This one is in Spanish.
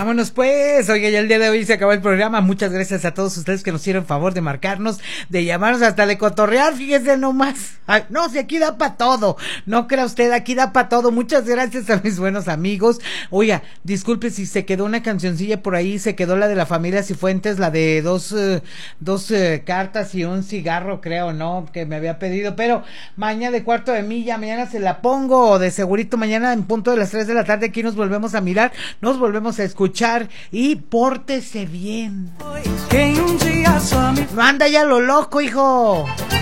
Vámonos pues, oiga, ya el día de hoy se acabó el programa. Muchas gracias a todos ustedes que nos hicieron favor de marcarnos, de llamarnos, hasta de cotorrear, fíjese nomás. Ay, no, si aquí da para todo, no crea usted, aquí da para todo. Muchas gracias a mis buenos amigos. Oiga, disculpe si se quedó una cancioncilla por ahí, se quedó la de la familia Cifuentes, la de dos cartas y un cigarro, creo, ¿no? Que me había pedido, pero mañana de cuarto de milla, mañana se la pongo, de segurito mañana en punto de las 3 de la tarde aquí nos volvemos a mirar, nos volvemos a escuchar y pórtese bien. No anda ya lo loco, hijo.